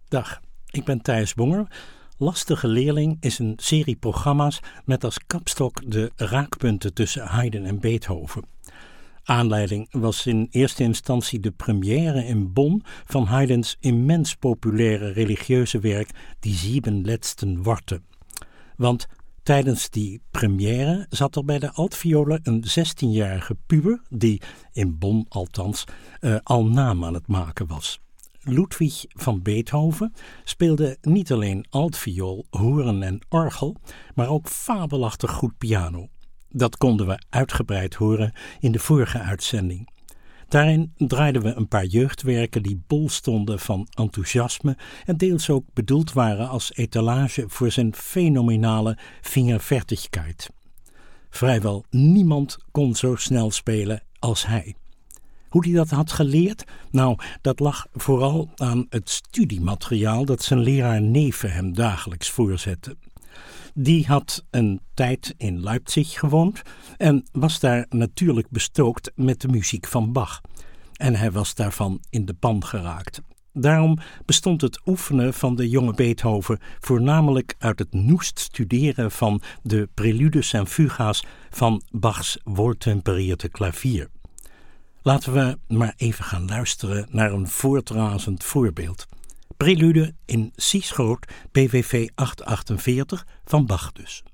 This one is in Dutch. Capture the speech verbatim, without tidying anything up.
Dag, ik ben Thijs Bonger. Lastige Leerling is een serie programma's met als kapstok de raakpunten tussen Haydn en Beethoven. Aanleiding was in eerste instantie de première in Bonn van Haydns immens populaire religieuze werk Die Sieben Letzten Worte. Want tijdens die première zat er bij de altviolen een zestienjarige puber die, in Bonn althans, uh, al naam aan het maken was. Ludwig van Beethoven speelde niet alleen altviool, hoorn en orgel, maar ook fabelachtig goed piano. Dat konden we uitgebreid horen in de vorige uitzending. Daarin draaiden we een paar jeugdwerken die bol stonden van enthousiasme en deels ook bedoeld waren als etalage voor zijn fenomenale vingerfertigkeit. Vrijwel niemand kon zo snel spelen als hij. Hoe hij dat had geleerd? Nou, dat lag vooral aan het studiemateriaal dat zijn leraar Neefe hem dagelijks voorzette. Die had een tijd in Leipzig gewoond en was daar natuurlijk bestookt met de muziek van Bach. En hij was daarvan in de pan geraakt. Daarom bestond het oefenen van de jonge Beethoven voornamelijk uit het noest studeren van de preludes en fuga's van Bachs wohltempereerde klavier. Laten we maar even gaan luisteren naar een voortrazend voorbeeld. Prelude in Si groot B W V achthonderdachtenveertig van Bach dus.